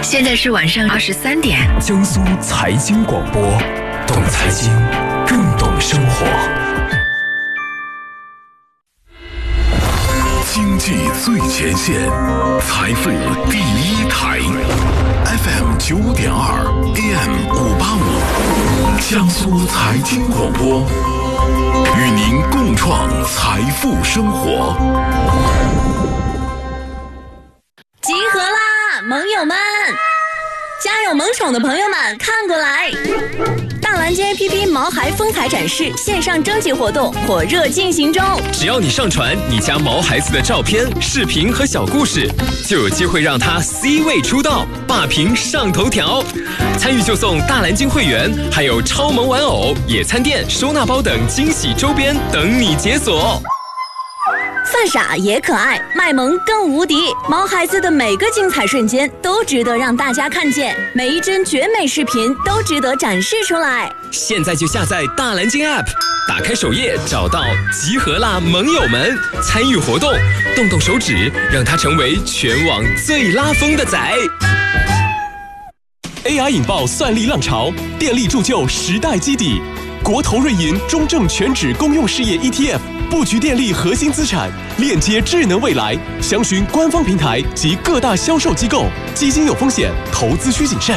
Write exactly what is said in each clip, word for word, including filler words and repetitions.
现在是晚上二十三点。 江苏财经广播，懂财经，更懂生活。经济最前线，财富第一台 ，F M 九点二 ，A M 五八五，江苏财经广播，与您共创财富生活。 集合啦，盟友们！家有萌宠的朋友们看过来，大蓝鲸 A P P 毛孩风采展示线上征集活动火热进行中， 只要你上传你家毛孩子的照片、视频和小故事，就有机会让他 C 位出道，霸屏上头条。参与就送大蓝鲸会员，还有超萌玩偶、野餐垫、收纳包等惊喜周边等你解锁。 犯傻也可爱，卖萌更无敌。毛孩子的每个精彩瞬间都值得让大家看见，每一帧绝美视频都值得展示出来。 现在就下载大蓝鲸 App， 打开首页找到集合啦盟友们，参与活动，动动手指，让它成为全网最拉风的仔。 A I 引爆算力浪潮，电力铸就时代基底。国投瑞银中证全指公用事业 E T F。布局电力核心资产，链接智能未来。详询官方平台及各大销售机构。基金有风险，投资需谨慎。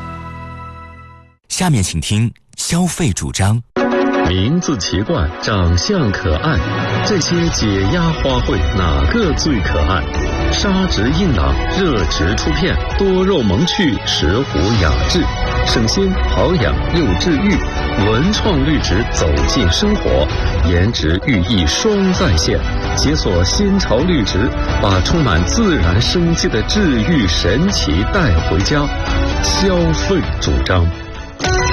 下面请听消费主张。 名字奇怪，长相可爱，这些解压花卉哪个最可爱？砂质硬朗，热植出片，多肉萌趣，石斛雅致，省心好养又治愈。文创绿植走进生活，颜值寓意双在线，解锁新潮绿植，把充满自然生机的治愈神奇带回家。消费主张。